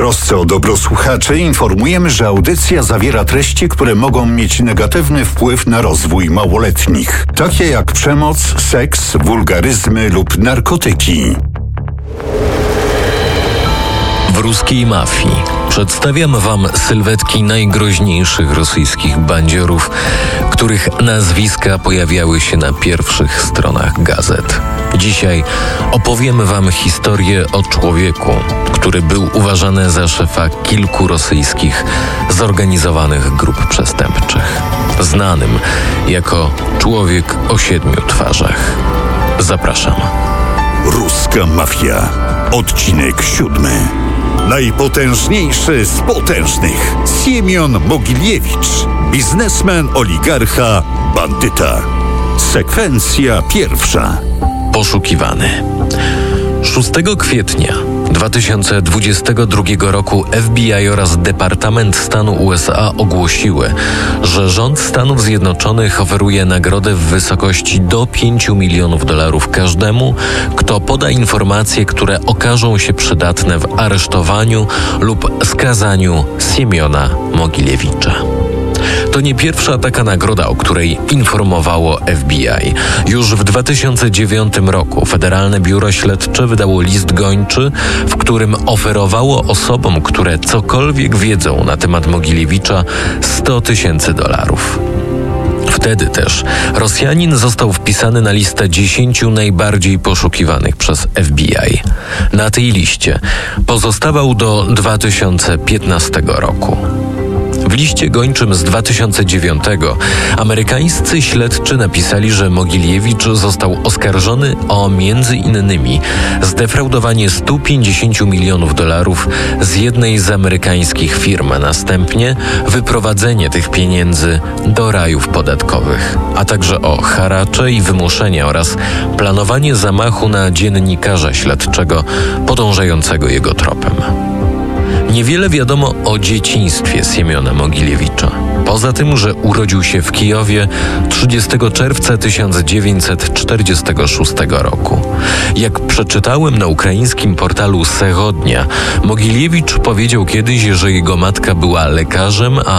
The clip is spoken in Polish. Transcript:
trosce o dobro słuchaczy informujemy, że audycja zawiera treści, które mogą mieć negatywny wpływ na rozwój małoletnich, takie jak przemoc, seks, wulgaryzmy lub narkotyki. W ruskiej mafii przedstawiam wam sylwetki najgroźniejszych rosyjskich bandziorów, których nazwiska pojawiały się na pierwszych stronach gazet. Dzisiaj opowiemy wam historię o człowieku, który był uważany za szefa kilku rosyjskich zorganizowanych grup przestępczych, znanym jako człowiek o 7 twarzach. Zapraszam. Ruska mafia. Odcinek 7. Najpotężniejszy z potężnych. Siemion Mogiljewicz. Biznesmen, oligarcha, bandyta. Sekwencja pierwsza. Poszukiwany. 6 kwietnia 2022 roku FBI oraz Departament Stanu USA ogłosiły, że rząd Stanów Zjednoczonych oferuje nagrodę w wysokości do $5 milionów każdemu, kto poda informacje, które okażą się przydatne w aresztowaniu lub skazaniu Siemiona Mogiljewicza. To nie pierwsza taka nagroda, o której informowało FBI. Już w 2009 roku Federalne Biuro Śledcze wydało list gończy, w którym oferowało osobom, które cokolwiek wiedzą na temat Mogiljewicza, $100,000. Wtedy też Rosjanin został wpisany na listę 10 najbardziej poszukiwanych przez FBI. Na tej liście pozostawał do 2015 roku. W liście gończym z 2009 amerykańscy śledczy napisali, że Mogiljewicz został oskarżony o m.in. zdefraudowanie $150 milionów z jednej z amerykańskich firm, a następnie wyprowadzenie tych pieniędzy do rajów podatkowych, a także o haracze i wymuszenia oraz planowanie zamachu na dziennikarza śledczego podążającego jego tropem. Niewiele wiadomo o dzieciństwie Siemiona Mogiljewicza. Poza tym, że urodził się w Kijowie 30 czerwca 1946 roku. Jak przeczytałem na ukraińskim portalu Segodnia, Mogiljewicz powiedział kiedyś, że jego matka była lekarzem, a